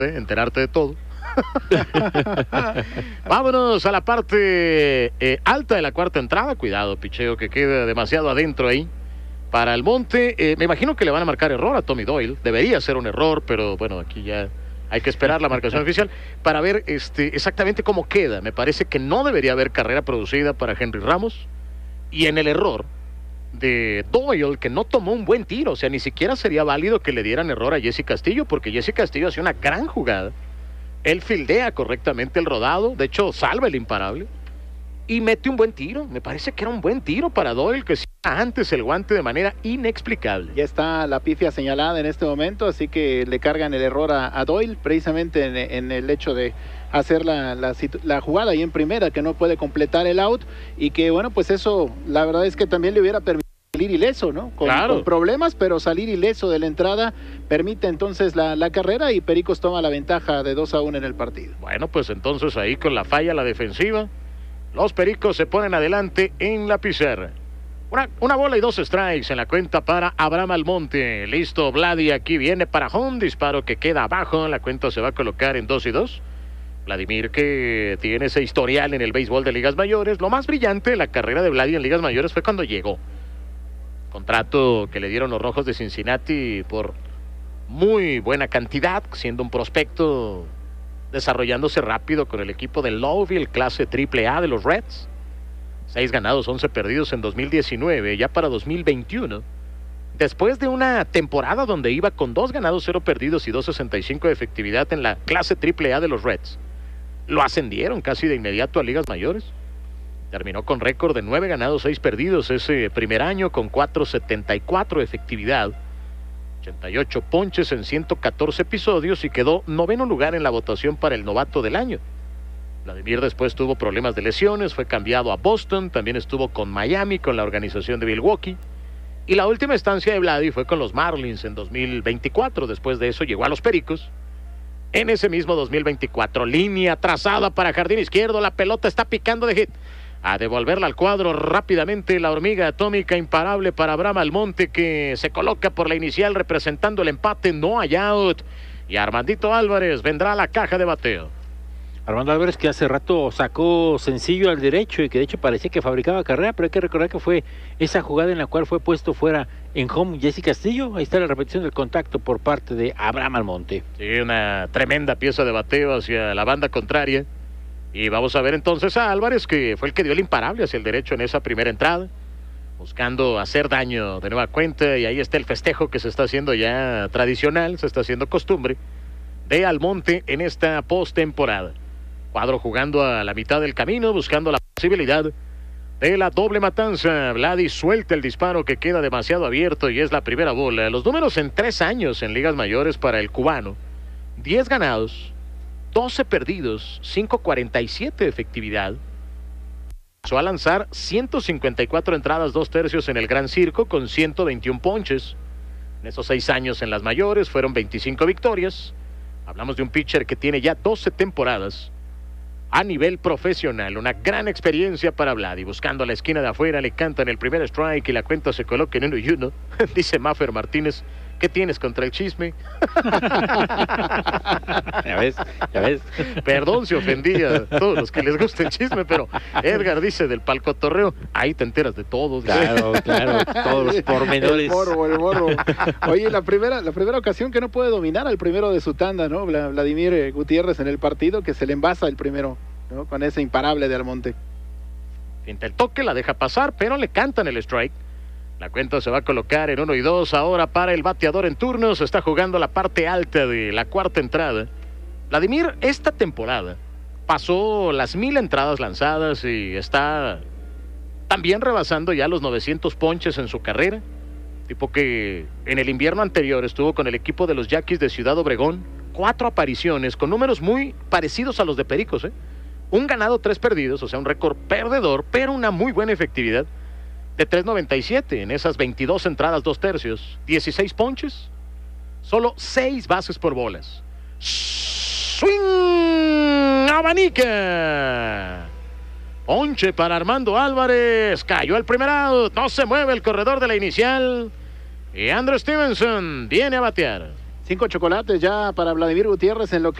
enterarte de todo. Vámonos a la parte alta de la cuarta entrada. Cuidado, picheo, que queda demasiado adentro ahí para el Monte. Me imagino que le van a marcar error a Tommy Doyle. Debería ser un error, pero bueno, aquí ya hay que esperar la marcación oficial para ver exactamente cómo queda. Me parece que no debería haber carrera producida para Henry Ramos. Y en el error de Doyle, que no tomó un buen tiro, o sea, ni siquiera sería válido que le dieran error a Jesse Castillo, porque Jesse Castillo hace una gran jugada. Él fildea correctamente el rodado, de hecho salva el imparable y mete un buen tiro. Me parece que era un buen tiro para Doyle, que hacía antes el guante de manera inexplicable. Ya está la pifia señalada en este momento, así que le cargan el error a Doyle, precisamente en el hecho de hacer la jugada ahí en primera, que no puede completar el out, y que bueno, pues eso la verdad es que también le hubiera permitido salir ileso, ¿no? Con problemas, pero salir ileso de la entrada permite entonces la carrera, y Pericos toma la ventaja de 2-1 en el partido. Bueno, pues entonces ahí con la falla la defensiva, los Pericos se ponen adelante en la pizarra. Una bola y 2 strikes en la cuenta para Abraham Almonte. Listo, Vladi, aquí viene para home, disparo que queda abajo, la cuenta se va a colocar en 2-2. Vladimir, que tiene ese historial en el béisbol de ligas mayores. Lo más brillante de la carrera de Vladi en ligas mayores fue cuando llegó. Contrato que le dieron los Rojos de Cincinnati por muy buena cantidad, siendo un prospecto, desarrollándose rápido con el equipo de Lowville, clase AAA de los Reds. 6 ganados, 11 perdidos en 2019, ya para 2021. Después de una temporada donde iba con 2 ganados, 0 perdidos y 2.65 de efectividad en la clase AAA de los Reds, lo ascendieron casi de inmediato a ligas mayores. Terminó con récord de 9 ganados, 6 perdidos ese primer año, con 4.74 de efectividad, 88 ponches en 114 episodios, y quedó 9º lugar en la votación para el novato del año. Vladimir después tuvo problemas de lesiones, fue cambiado a Boston, también estuvo con Miami, con la organización de Milwaukee, y la última estancia de Vladi fue con los Marlins en 2024. Después de eso llegó a los Pericos en ese mismo 2024. Línea trazada para jardín izquierdo, la pelota está picando de hit. A devolverla al cuadro rápidamente la hormiga atómica, imparable para Abraham Almonte, que se coloca por la inicial representando el empate, no hay out. Y Armandito Álvarez vendrá a la caja de bateo. Armando Álvarez, que hace rato sacó sencillo al derecho y que de hecho parecía que fabricaba carrera, pero hay que recordar que fue esa jugada en la cual fue puesto fuera en home Jesse Castillo. Ahí está la repetición del contacto por parte de Abraham Almonte. Sí, una tremenda pieza de bateo hacia la banda contraria. Y vamos a ver entonces a Álvarez, que fue el que dio el imparable hacia el derecho en esa primera entrada, buscando hacer daño de nueva cuenta. Y ahí está el festejo que se está haciendo ya tradicional, se está haciendo costumbre, de Almonte en esta postemporada. Cuadro jugando a la mitad del camino, buscando la posibilidad de la doble matanza. Vladi suelta el disparo que queda demasiado abierto y es la primera bola. Los números en 3 años en ligas mayores para el cubano: 10 ganados, 12 perdidos, 5.47 de efectividad. Pasó a lanzar 154 entradas, 2 tercios en el Gran Circo, con 121 ponches. En esos 6 años en las mayores fueron 25 victorias. Hablamos de un pitcher que tiene ya 12 temporadas a nivel profesional. Una gran experiencia para Vladi. Buscando a la esquina de afuera, le cantan el primer strike y la cuenta se coloca en 1-1. Dice Maffer Martínez: ¿qué tienes contra el chisme? Ya ves. Perdón si ofendí a todos los que les gusta el chisme, pero Edgar dice del palcotorreo, ahí te enteras de todo. Claro, todos los pormenores. El morbo. Oye, la primera ocasión que no puede dominar al primero de su tanda, ¿no? Vladimir Gutiérrez en el partido, que se le envasa el primero, ¿no? Con ese imparable de Almonte. Finta el toque, la deja pasar, pero le cantan el strike. La cuenta se va a colocar en 1-2 ahora para el bateador en turno. Se está jugando la parte alta de la cuarta entrada. Vladimir esta temporada pasó las 1000 entradas lanzadas y está también rebasando ya los 900 ponches en su carrera. Tipo que en el invierno anterior estuvo con el equipo de los Yaquis de Ciudad Obregón. 4 apariciones con números muy parecidos a los de Pericos, 1 ganado, 3 perdidos, o sea, un récord perdedor, pero una muy buena efectividad de 3.97 en esas 22 entradas, 2 tercios, 16 ponches, solo 6 bases por bolas. Swing, abanica. Ponche para Armando Álvarez, cayó el primer out, no se mueve el corredor de la inicial y Andrew Stevenson viene a batear. 5 chocolates ya para Vladimir Gutiérrez en lo que